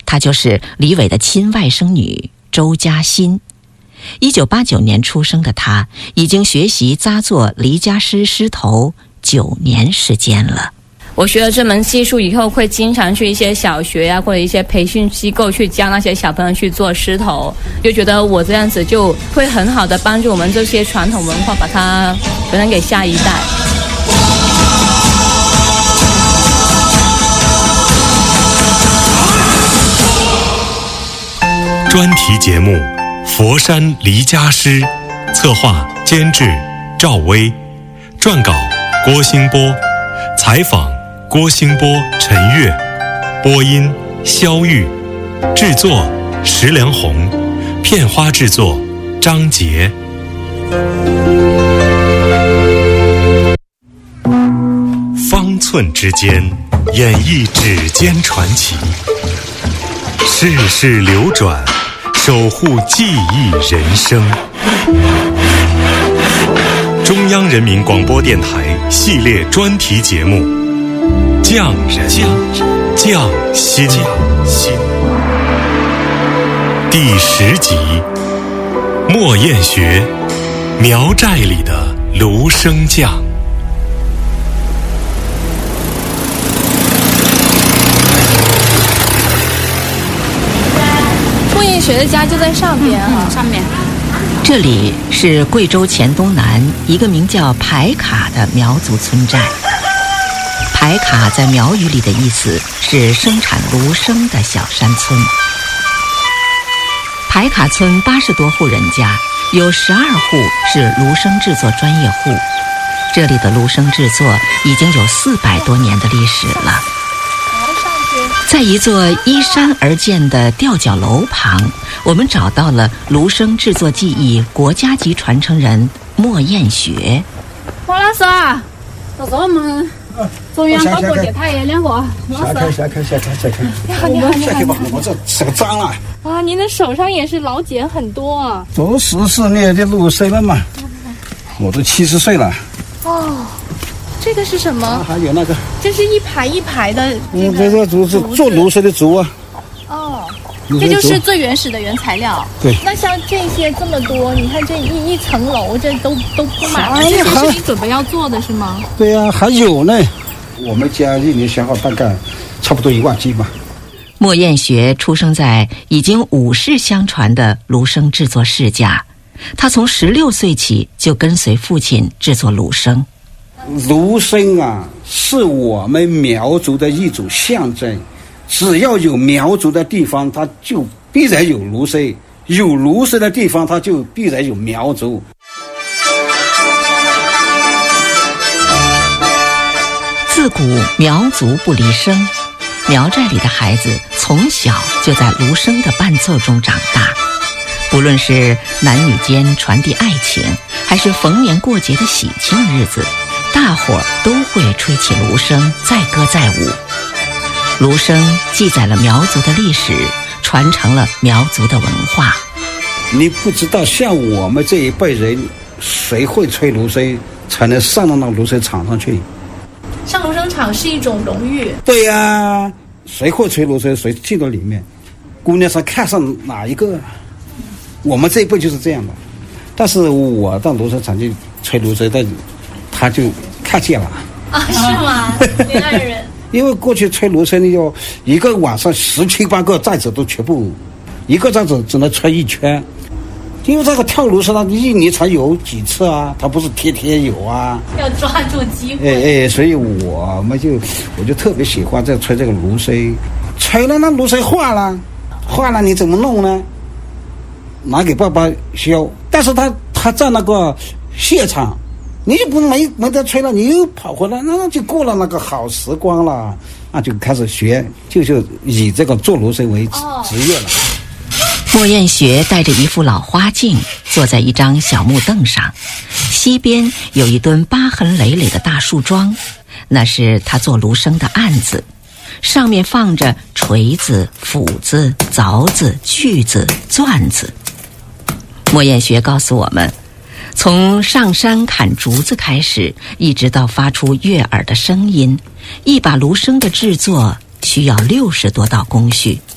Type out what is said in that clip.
她就是李伟的亲外甥女周嘉欣。1989年出生的她，已经学习扎作离家诗狮头9年时间了。 我学了这门技术以后，会经常去一些小学呀，或者一些培训机构去教那些小朋友去做狮头，就觉得我这样子就会很好的帮助我们这些传统文化，把它传承给下一代。 专题节目《佛山离家诗》，策划监制赵薇，撰稿郭兴波，采访郭兴波、陈悦，播音肖玉，制作石良红，片花制作张杰。方寸之间，演绎指尖传奇，世事流转，守护记忆人生。中央人民广播电台系列专题节目《匠人匠心》第10集，莫艳学，苗寨里的芦笙匠。 莫艳学的家就在上边啊，上面。 这里是贵州黔东南一个名叫排卡的苗族村寨。排卡在苗语里的意思是生产芦笙的小山村。排卡村80多户人家，有12户是芦笙制作专业户。这里的芦笙制作已经有400多年的历史了。在一座依山而建的吊脚楼旁，我们找到了芦笙制作技艺国家级传承人莫艳学。 莫老师啊，这是我们中央广播电台的2个老师。下开。 你好，下开吧，我这手脏了。 啊，您的手上也是老茧很多啊。 都14年的芦笙了嘛，我都70岁了。 哦。这个是什么？ 还有那个， 这是一排一排的。 这个竹是做芦笙的竹啊。 哦，这就是最原始的原材料。 对。 那像这些这么多，你看这一层楼，这都铺满了。这些是你准备要做的是吗？ 对呀，还有呢。我们家1年消耗大概差不多1万斤吧。 莫艳学出生在已经5世相传的芦笙制作世家，他从16岁起就跟随父亲制作芦笙。 芦笙啊，是我们苗族的一种象征。只要有苗族的地方，它就必然有芦笙；有芦笙的地方，它就必然有苗族。 自古苗族不离笙，苗寨里的孩子从小就在芦笙的伴奏中长大。不论是男女间传递爱情，还是逢年过节的喜庆日子，大伙儿都会吹起芦笙，载歌载舞。芦笙记载了苗族的历史，传承了苗族的文化。 你不知道，像我们这一辈人，谁会吹芦笙，才能上到那芦笙场上去。 上芦笙场是一种荣誉。 对呀，谁会吹芦笙，谁进到里面。姑娘说看上哪一个，我们这一辈就是这样的。但是我到芦笙场去吹芦笙，但他就看见了啊？是吗？恋爱人。 因为过去吹芦笙要一个晚上17、18个寨子都全部，一个寨子只能吹1圈。因为这个跳芦笙它1年才有几次啊，它不是天天有啊。 要抓住机会。 所以我就特别喜欢吹这个芦笙。吹了那芦笙化了你怎么弄呢？拿给爸爸削，但是他在那个现场。你就不没得吹了，你又跑回来，那就过了那个好时光了，那就开始学，就以这个做芦笙为职业了。 莫艳学戴着一副老花镜，坐在一张小木凳上，西边有一墩疤痕累累的大树桩，那是他做芦笙的案子，上面放着锤子、斧子、凿子、锯子、钻子。莫艳学告诉我们，从上山砍竹子开始，一直到发出悦耳的声音，一把芦笙的制作需要60多道工序。